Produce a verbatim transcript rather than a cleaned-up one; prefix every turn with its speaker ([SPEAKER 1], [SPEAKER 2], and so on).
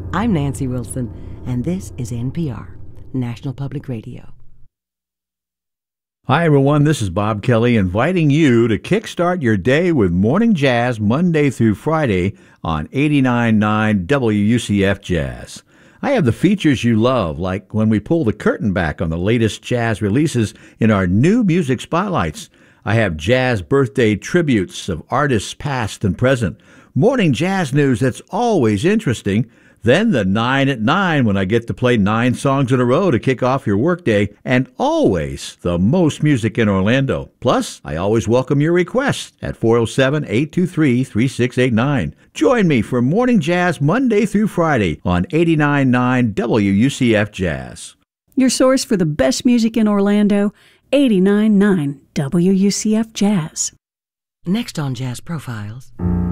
[SPEAKER 1] I'm Nancy Wilson, and this is N P R, National Public Radio.
[SPEAKER 2] Hi, everyone. This is Bob Kelly inviting you to kickstart your day with Morning Jazz Monday through Friday on eighty-nine point nine W U C F Jazz. I have the features you love, like when we pull the curtain back on the latest jazz releases in our new music spotlights. I have jazz birthday tributes of artists past and present, morning jazz news that's always interesting, then the nine at nine when I get to play nine songs in a row to kick off your workday, and always the most music in Orlando. Plus, I always welcome your requests at four oh seven, eight two three, three six eight nine. Join me for Morning Jazz Monday through Friday on eighty-nine point nine W U C F Jazz.
[SPEAKER 3] Your source for the best music in Orlando, eighty-nine point nine W U C F Jazz.
[SPEAKER 1] Next on Jazz Profiles.